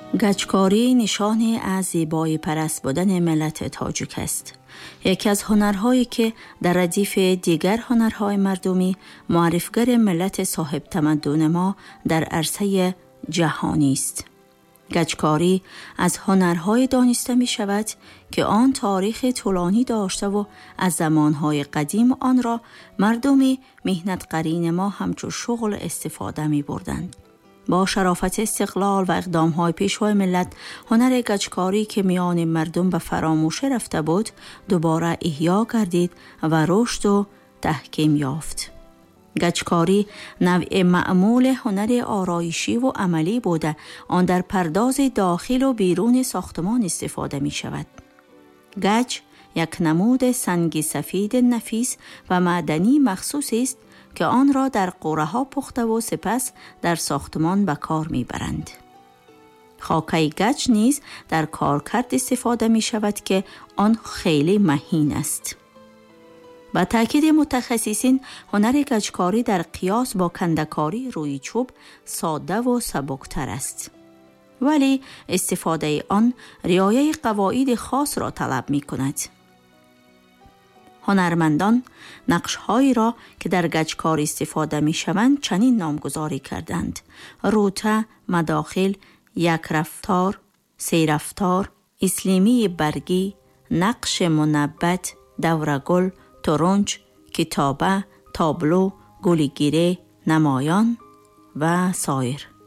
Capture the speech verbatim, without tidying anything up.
گچکاری نشانی از زیبایی پرست بودن ملت تاجیک است. یکی از هنرهایی که در ردیف دیگر هنرهای مردمی معرفگر ملت صاحب تمدن ما در عرصه جهانی است. گچکاری از هنرهای دانسته می شود که آن تاریخ طولانی داشته و از زمانهای قدیم آن را مردمی مهنت قرین ما همچون شغل استفاده می بردند. با شرافت استقلال و اقدام‌های پیشوای ملت، هنر گچکاری که میان مردم به فراموشی رفته بود دوباره احیا گردید و رشد و تحکیم یافت. گچکاری نوع معمول هنر آرایشی و عملی بوده، آن در پرداز داخل و بیرون ساختمان استفاده می شود. گچ یک نمود سنگ سفید نفیس و معدنی مخصوص است که آن را در قوره ها پخته و سپس در ساختمان به کار می برند. خاکه گچ نیز در کارکرد استفاده می شود که آن خیلی مهین است. با تاکید متخصصین، هنر گچکاری در قیاس با کنده‌کاری روی چوب ساده و سبکتر است، ولی استفاده آن رعایت قواعد خاص را طلب می کند. هنرمندان نقش‌هایی را که در گچکاری استفاده می شوند چنین نامگذاری کردند: روته، مداخل، یک رفتار، سه رفتار، اسلیمی برگی، نقش منبت، دورگل، ترنج، کتابه، تابلو، گلگیره، نمایان و سایر.